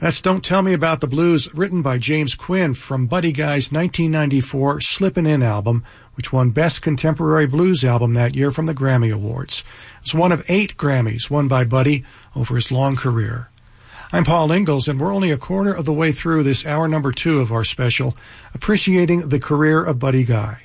That's Don't Tell Me About the Blues, written by James Quinn from Buddy Guy's 1994 Slippin' In album, which won Best Contemporary Blues Album that year from the Grammy Awards. It's one of 8 Grammys won by Buddy over his long career. I'm Paul Ingalls, and we're only a quarter of the way through this hour number 2 of our special, appreciating the career of Buddy Guy.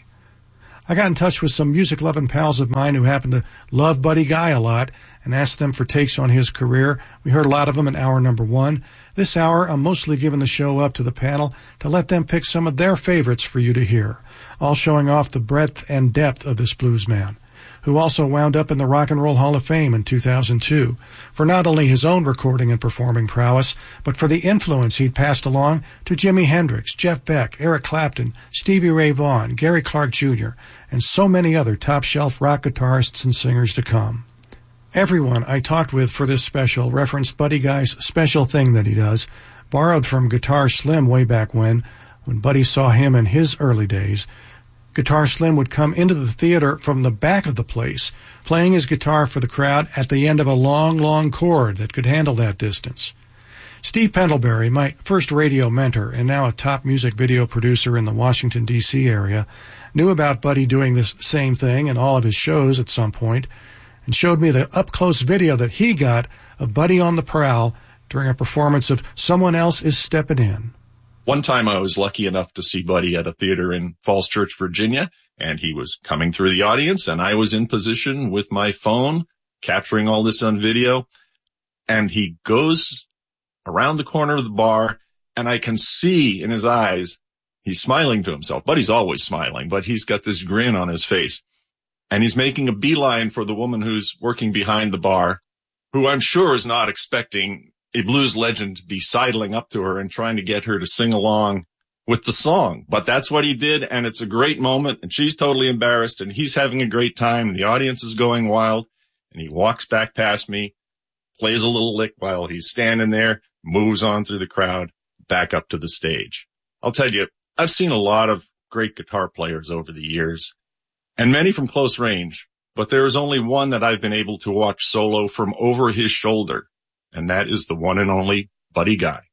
I got in touch with some music-loving pals of mine who happen to love Buddy Guy a lot and asked them for takes on his career. We heard a lot of them in hour number 1. This hour, I'm mostly giving the show up to the panel to let them pick some of their favorites for you to hear, all showing off the breadth and depth of this blues man, who also wound up in the Rock and Roll Hall of Fame in 2002 for not only his own recording and performing prowess, but for the influence he'd passed along to Jimi Hendrix, Jeff Beck, Eric Clapton, Stevie Ray Vaughan, Gary Clark Jr., and so many other top-shelf rock guitarists and singers to come. Everyone I talked with for this special referenced Buddy Guy's special thing that he does, borrowed from Guitar Slim way back when Buddy saw him in his early days. Guitar Slim would come into the theater from the back of the place, playing his guitar for the crowd at the end of a long, long cord that could handle that distance. Steve Pendlebury, my first radio mentor and now a top music video producer in the Washington, D.C. area, knew about Buddy doing this same thing in all of his shows at some point, and showed me the up-close video that he got of Buddy on the prowl during a performance of Someone Else Is Steppin' In. One time I was lucky enough to see Buddy at a theater in Falls Church, Virginia, and he was coming through the audience, and I was in position with my phone, capturing all this on video, and he goes around the corner of the bar, and I can see in his eyes, he's smiling to himself. Buddy's always smiling, but he's got this grin on his face. And he's making a beeline for the woman who's working behind the bar, who I'm sure is not expecting a blues legend to be sidling up to her and trying to get her to sing along with the song. But that's what he did, and it's a great moment, and she's totally embarrassed, and he's having a great time, and the audience is going wild, and he walks back past me, plays a little lick while he's standing there, moves on through the crowd, back up to the stage. I'll tell you, I've seen a lot of great guitar players over the years, and many from close range, but there is only one that I've been able to watch solo from over his shoulder, and that is the one and only Buddy Guy.